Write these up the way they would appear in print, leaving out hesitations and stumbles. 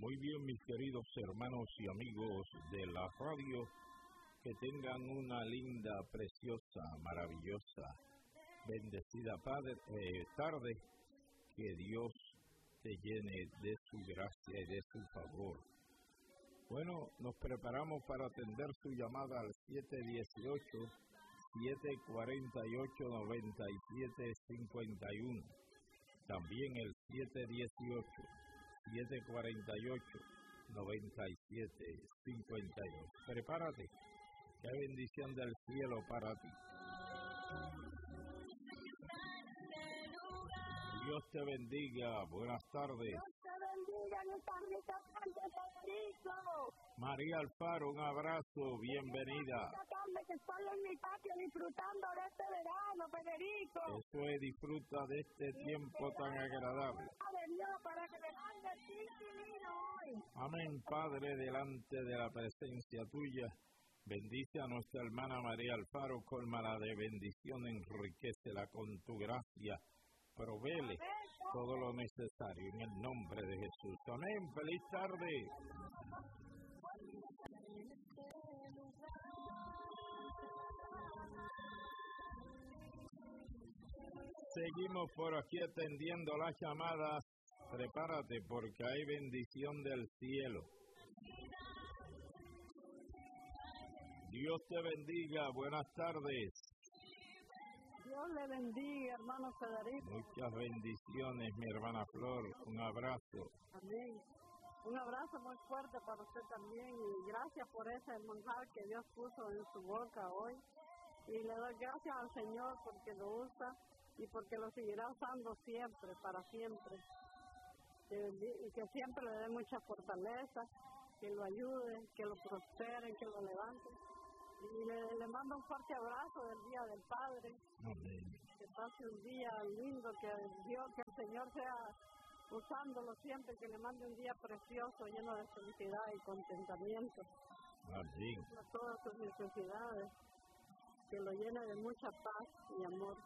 Muy bien, mis queridos hermanos y amigos de la radio, que tengan una linda, preciosa, maravillosa, bendecida tarde, que Dios te llene de su gracia y de su favor. Bueno, nos preparamos para atender su llamada al 718-748-9751. También el 718-748-9752. Prepárate, que hay bendición del cielo para ti. Dios te bendiga, buenas tardes. Dios te bendiga en esta rica tarde, Federico. María Alfaro, un abrazo, bienvenida. Esta tarde que estoy en mi patio disfrutando de este verano, Federico. Eso es, disfruta de este tiempo tan agradable. Dios, para que me mande divino hoy. Amén, Padre, delante de la presencia tuya. Bendice a nuestra hermana María Alfaro, cólmala de bendición, enriquecela con tu gracia. Provéele todo lo necesario en el nombre de Jesús. Amén. Feliz tarde. Seguimos por aquí atendiendo las llamadas. Prepárate porque hay bendición del cielo. Dios te bendiga. Buenas tardes. Dios le bendiga, hermano Federico. Muchas bendiciones, mi hermana Flor. Un abrazo. Amén. Un abrazo muy fuerte para usted también y gracias por ese manjar que Dios puso en su boca hoy. Y le doy gracias al Señor porque lo usa y porque lo seguirá usando siempre, para siempre. Y que siempre le dé mucha fortaleza, que lo ayude, que lo prospere, que lo levante. Y le mando un fuerte abrazo del Día del Padre. Amén. Que pase un día lindo, que Dios, que el Señor sea usándolo siempre, que le mande un día precioso, lleno de felicidad y contentamiento. Amén. Todas sus necesidades, que lo llene de mucha paz y amor.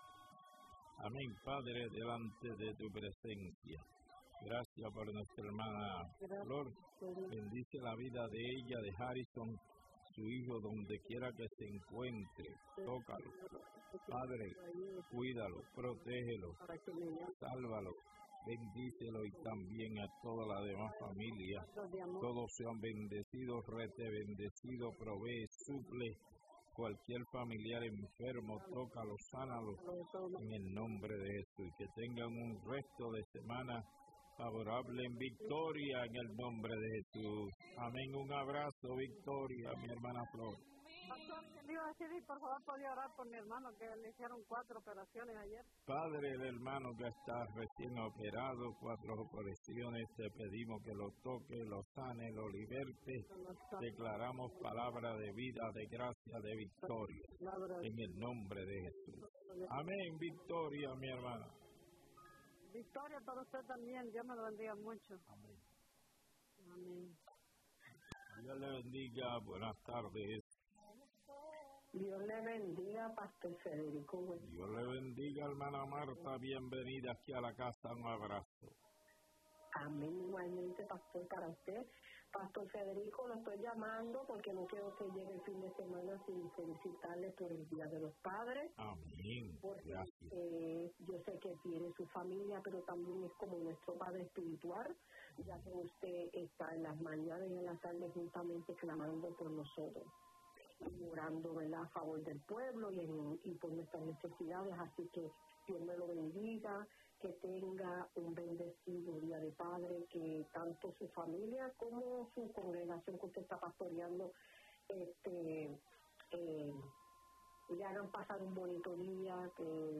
Amén, Padre, delante de tu presencia. Gracias por nuestra hermana Flor. Bendice la vida de ella, de Harrison, su hijo, donde quiera que se encuentre. Tócalo. Padre, cuídalo, protégelo, sálvalo, bendícelo y también a toda la demás familia. Todos sean bendecidos, rete bendecido, provee, suple. Cualquier familiar enfermo, tócalo, sánalo en el nombre de Jesús. Que tengan un resto de semana favorable en victoria en el nombre de Jesús. Amén. Un abrazo, Victoria, mi hermana Flor. Pastor, le iba a decir, por favor, podía orar por mi hermano, que le hicieron 4 operaciones ayer. Padre, el hermano que está recién operado, 4 operaciones, te pedimos que lo toque, lo sane, lo liberte. Declaramos palabra de vida, de gracia, de victoria, en el nombre de Jesús. Amén, Victoria, mi hermana. Victoria para usted también, Dios me lo bendiga mucho. Amén. Amén. Dios le bendiga, buenas tardes. Dios le bendiga, Pastor Federico. Dios le bendiga, hermana Marta, bienvenida aquí a la casa, un abrazo. Amén, igualmente, Pastor, para usted. Pastor Federico, lo estoy llamando porque no quiero que llegue el fin de semana sin felicitarle por el Día de los Padres. Amén. Porque gracias. Yo sé que tiene su familia, pero también es como nuestro Padre espiritual, ya que usted está en las mañanas y en las tardes juntamente clamando por nosotros, y orando, ¿verdad?, a favor del pueblo y por nuestras necesidades. Así que Dios me lo bendiga, que tenga un bendecido Día de Padre, que tanto su familia como su congregación que usted está pastoreando le hagan pasar un bonito día, que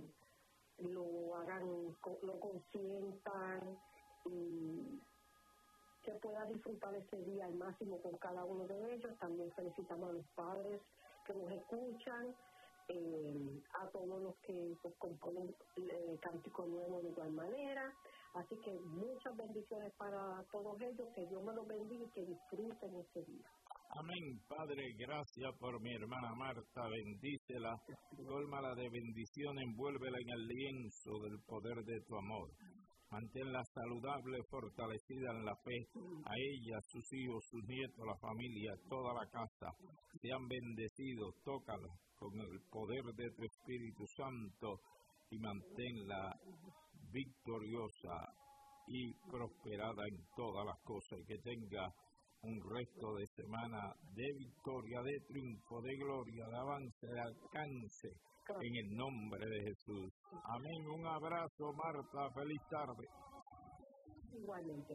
lo consientan y que pueda disfrutar ese día al máximo con cada uno de ellos. También felicitamos a los padres que nos escuchan, a todos los que componen Cántico Nuevo de igual manera. Así que muchas bendiciones para todos ellos, que Dios me los bendiga y que disfruten ese día. Amén, Padre, gracias por mi hermana Marta, bendícela, cólmala de bendición, envuélvela en el lienzo del poder de tu amor. manténla saludable, fortalecida en la fe, a ella, sus hijos, sus nietos, la familia, toda la casa, sean bendecidos, tócala con el poder de tu Espíritu Santo y manténla victoriosa y prosperada en todas las cosas, y que tenga un resto de semana de victoria, de triunfo, de gloria, de avance, de alcance, en el nombre de Jesús. Amén. Un abrazo, Marta. Feliz tarde. Igualmente.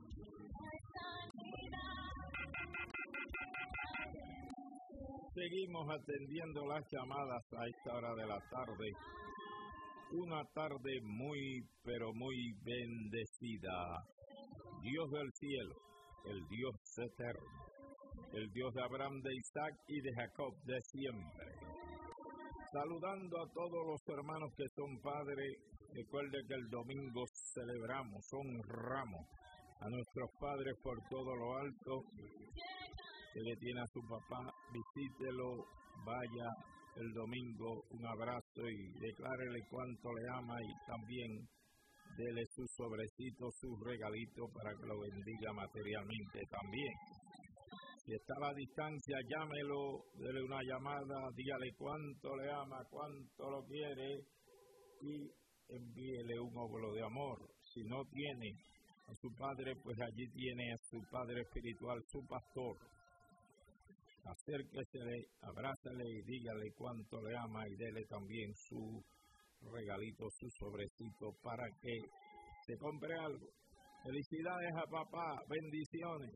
Seguimos atendiendo las llamadas a esta hora de la tarde. Una tarde muy, pero muy bendecida. Dios del cielo, el Dios eterno, el Dios de Abraham, de Isaac y de Jacob de siempre. Saludando a todos los hermanos que son padres, recuerde que el domingo celebramos, honramos a nuestros padres por todo lo alto. Que le tiene a su papá, visítelo, vaya el domingo, un abrazo y declárele cuánto le ama, y también dele su sobrecito, su regalito para que lo bendiga materialmente también. Si está a la distancia, llámelo, dele una llamada, dígale cuánto le ama, cuánto lo quiere y envíele un óvulo de amor. Si no tiene a su padre, pues allí tiene a su padre espiritual, su pastor. Acérquesele, abrázale y dígale cuánto le ama y dele también su regalito, su sobrecito para que se compre algo. Felicidades a papá, bendiciones.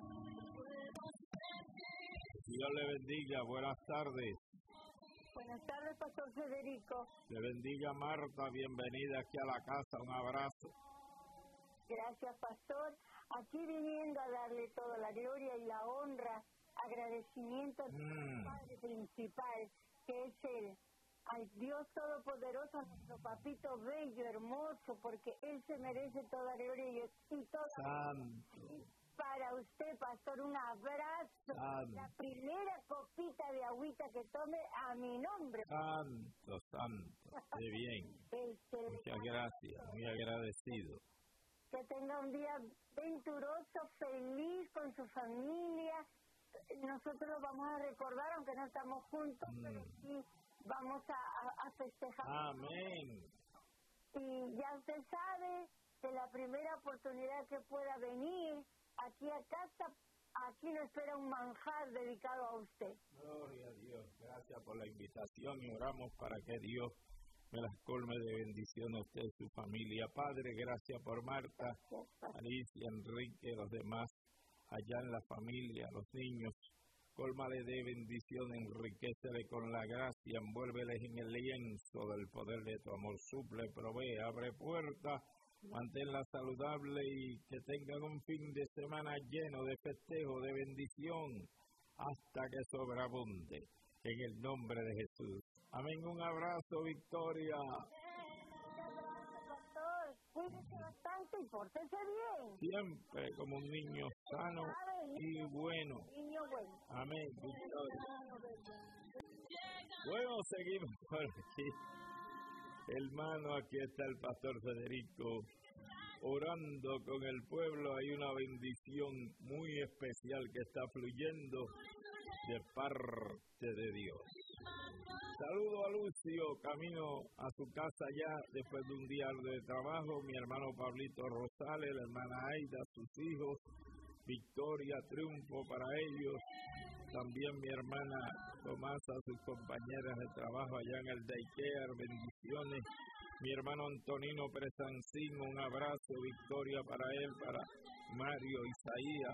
Dios le bendiga, buenas tardes. Buenas tardes, Pastor Federico. Le bendiga, Marta, bienvenida aquí a la casa, un abrazo. Gracias, Pastor. Aquí viniendo a darle toda la gloria y la honra, agradecimiento al Padre principal, que es Él, al Dios Todopoderoso, a nuestro papito bello, hermoso, porque Él se merece toda gloria y toda Santo. Para usted, Pastor, un abrazo. Santo. La primera copita de agüita que tome a mi nombre. Santo, santo, qué bien. Muchas gracias, muy agradecido. Que tenga un día venturoso, feliz con su familia. Nosotros lo vamos a recordar, aunque no estamos juntos, pero sí vamos a festejar. Amén. Y ya usted sabe que la primera oportunidad que pueda venir aquí a casa, aquí nos espera un manjar dedicado a usted. Gloria a Dios. Gracias por la invitación y oramos para que Dios me las colme de bendición a usted y su familia. Padre, gracias por Marta, Alicia, Enrique, los demás allá en la familia, los niños. Cólmale de bendición, enriquécele con la gracia, envuélveles en el lienzo del poder de tu amor. Suple, provee, abre puertas, manténla saludable y que tengan un fin de semana lleno de festejo, de bendición, hasta que sobreabunde. En el nombre de Jesús. Amén. Un abrazo, Victoria. Cuídese bastante y pórtese bien. Siempre como un niño sano y bueno. Niño bueno. Amén, Victoria. Bueno, seguimos por aquí. Hermano, aquí está el Pastor Federico orando con el pueblo. Hay una bendición muy especial que está fluyendo de parte de Dios. Saludo a Lucio, camino a su casa ya después de un día de trabajo, mi hermano Pablito Rosales, la hermana Aida, sus hijos, victoria, triunfo para ellos, también mi hermana Tomasa, sus compañeras de trabajo allá en el daycare, bendiciones, mi hermano Antonino Presancín, un abrazo, victoria para él, para Mario, Isaías,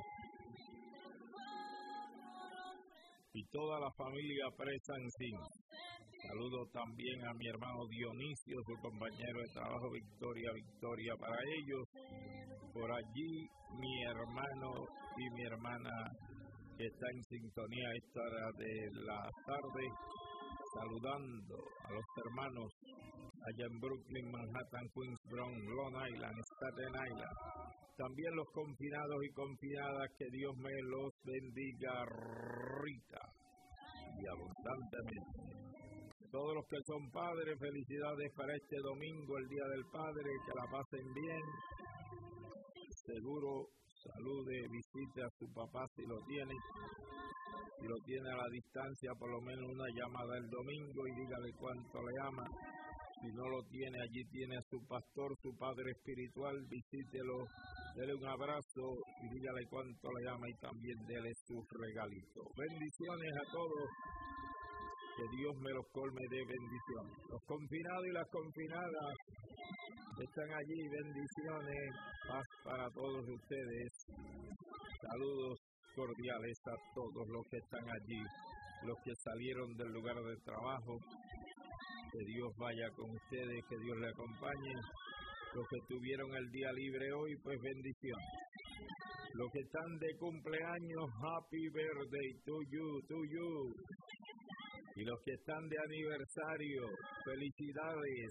y toda la familia Presancín. Saludo también a mi hermano Dionisio, su compañero de trabajo, victoria, victoria para ellos. Por allí mi hermano y mi hermana que está en sintonía a esta hora de la tarde, saludando a los hermanos allá en Brooklyn, Manhattan, Queens, Bronx, Long Island, Staten Island. También los confinados y confinadas, que Dios me los bendiga rica y abundantemente. Todos los que son padres, felicidades para este domingo, el Día del Padre, que la pasen bien. Seguro, salude, visite a su papá si lo tiene. Si lo tiene a la distancia, por lo menos una llamada el domingo y dígale cuánto le ama. Si no lo tiene, allí tiene a su pastor, su padre espiritual, visítelo, dele un abrazo y dígale cuánto le ama y también dele sus regalitos. Bendiciones a todos, que Dios me los colme de bendiciones. Los confinados y las confinadas están allí, bendiciones, paz para todos ustedes. Saludos cordiales a todos los que están allí, los que salieron del lugar de trabajo. Que Dios vaya con ustedes, que Dios le acompañe. Los que tuvieron el día libre hoy, pues bendición. Los que están de cumpleaños, happy birthday to you. Y los que están de aniversario, felicidades.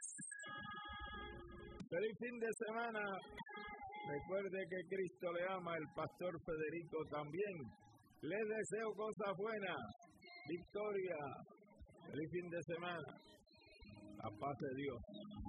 Feliz fin de semana. Recuerde que Cristo le ama, el pastor Federico también. Les deseo cosas buenas, victoria. Feliz fin de semana. La paz de Dios.